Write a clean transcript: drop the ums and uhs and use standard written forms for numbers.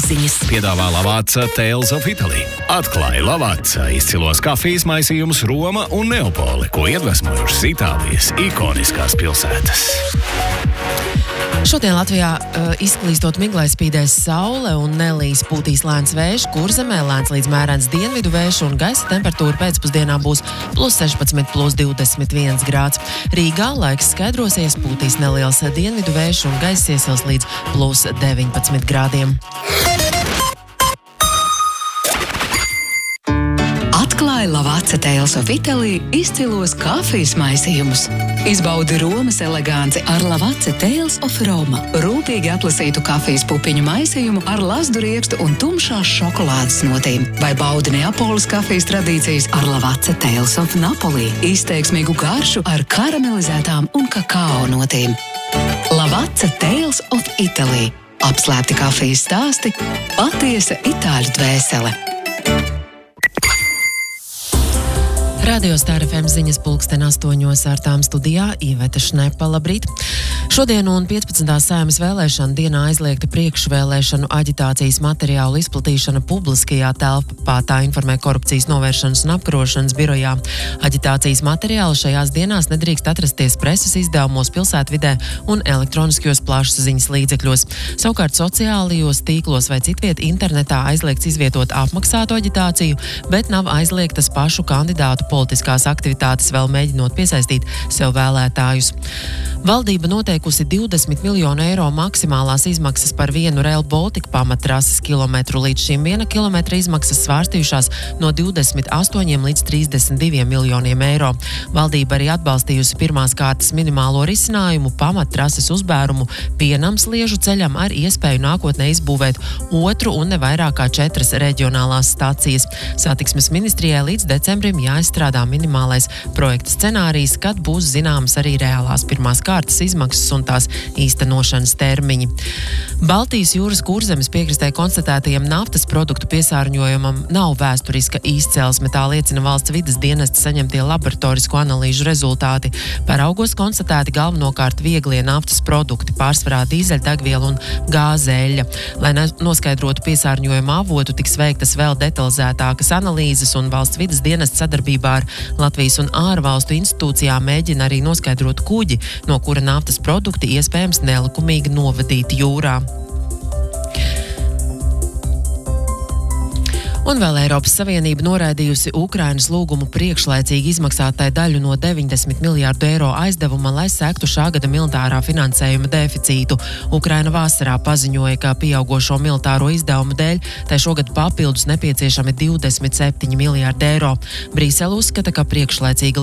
ziņas. Piedāvā Lavazza Tales of Italy. Atklāja Lavazza izcilos kafijas maisījumus Roma un Neapoli, ko iedvesmojušas Itālijas ikoniskās pilsētas. Šodien Latvijā izklīstot miglai spīdēs saule un nelīs pūtīs lēns vējš, Kurzemē lēns līdz mērens dienvidu vējš un gaisa temperatūra pēcpusdienā būs +16, +21 grāds. Rīgā laiks skaidrosies, pūtīs neliels dienvidu vējš un gaisa iesils līdz +19 grādiem. Atklāja Lavazza Tales of Italy izcilos kafijas maisījumus. Izbaudi Romas eleganci ar Lavazza Tales of Roma. Rūpīgi atlasītu kafijas pupiņu maisījumu ar lazdu riekstu un tumšās šokolādes notīm. Vai baudi Neapoles kafijas tradīcijas ar Lavazza Tales of Napoli. Izteiksmīgu garšu ar karamelizētām un kakao notīm. Lavazza Tales of Italy. Apslēpti kafijas stāsti, patiesa itāļu dvēsele. Radio Star FM ziņas 8:00 ar tām studijā Iveta Šnepa. Labrīt! Šodien un 15. Saeimas vēlēšana dienā aizliegta priekšvēlēšanu aģitācijas materiālu izplatīšana publiskajā telpā, tā informē Korupcijas novēršanas un apkarošanas birojā. Aģitācijas materiāli šajās dienās nedrīkst atrasties preses izdevumos, pilsētvidē un elektroniskajos plašsaziņas līdzekļos. Savukārt sociālajos tīklos vai citviet internetā aizliegts izvietot apmaksātu aģitāciju, bet nav aizliegtas pašu kandidātu politiskās aktivitātes, vēl mēģinot piesaistīt sev vēlētājus. Valdība noteikusi 20 miljonu eiro maksimālās izmaksas par vienu Rail Baltica pamattrases kilometru. Līdz šim 1 kilometra izmaksas svārstījušās no 28 līdz 32 miljoniem eiro. Valdība arī atbalstījusi pirmās kārtas minimālo risinājumu pamattrases uzbērumu Pienam Sliežu ceļam ar iespēju nākotnē izbūvēt otru un ne vairāk kā 4 reģionālās stacijas. Satiksmes ministrijai līdz decembrim jāizstrādā minimālais projekta scenārijs, kad būs zināmas arī reālās pirmās kārtas izmaksas un tās īstenošanas termiņi. Baltijas jūras Kurzemes piekrastē konstatētajam naftas produktu piesārņojumam nav vēsturiska izcelsme, tā liecina valsts vides dienesta saņemtie laboratorisko analīžu rezultāti. Paraugos konstatēti galvenokārt vieglie naftas produkti, pārsvarā dīzeļdegviela un gāzeļa. Lai noskaidrotu piesārņojuma avotu, tiks veiktas vēl detalizētākas analīzes, un valsts vides dienesta sadarbībā ar Latvijas un ārvalstu institūcijām mēģina arī noskaidrot kuģi, no kura naftas produkti iespējams nelikumīgi novadīti jūrā. Un vēl Eiropas Savienība noraidījusi Ukrainas lūgumu priekšlaicīgi izmaksāt tai daļu no 90 miljārdu eiro aizdevuma, lai sektu šā gada militārā finansējuma deficītu. Ukraina vasarā paziņoja, ka pieaugošo militāro izdevumu dēļ tai šogad papildus nepieciešami 27 miljārdi eiro. Brisele uzskata, ka priekšlaicīga